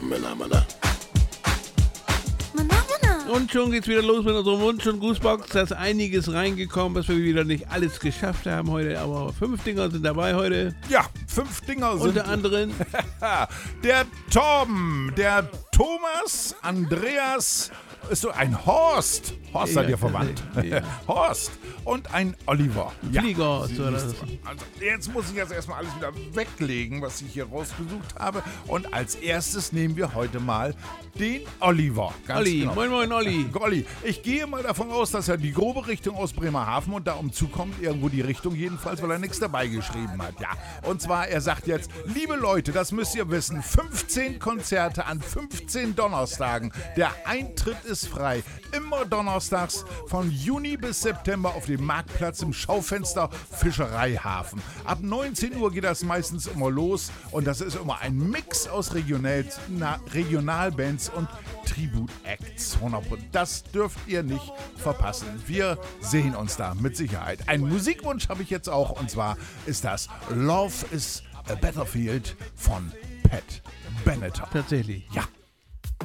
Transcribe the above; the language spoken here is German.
Männer, Männer. Und schon geht's wieder los mit unserem Wunsch- und Grußbox. Da ist einiges reingekommen, was wir wieder nicht alles geschafft haben heute. Aber 5 Dinger sind dabei heute. Ja, 5 Dinger sind. Unter anderem der Torben, der Thomas, Andreas, ist so ein Horst. Horst seid ihr verwandt. Ja. Horst und ein Oliver. Flieger. Ja, also jetzt muss ich das erstmal alles wieder weglegen, was ich hier rausgesucht habe. Und als erstes nehmen wir heute mal den Oliver. Ganz Olli, genau. moin moin Olli. Olli, ich gehe mal davon aus, dass er die grobe Richtung aus Bremerhaven und da umzukommt, irgendwo die Richtung jedenfalls, weil er nichts dabei geschrieben hat. Ja, und zwar, er sagt jetzt, liebe Leute, das müsst ihr wissen, 15 Konzerte an 15 Donnerstagen. Der Eintritt ist frei. Immer donnerstags von Juni bis September auf dem Marktplatz im Schaufenster Fischereihafen. Ab 19 Uhr geht das meistens immer los und das ist immer ein Mix aus Regionalbands und Tribute-Acts. 100%. Das dürft ihr nicht verpassen. Wir sehen uns da mit Sicherheit. Einen Musikwunsch habe ich jetzt auch und zwar ist das Love is a Battlefield von Pat Benatar. Tatsächlich. Ja.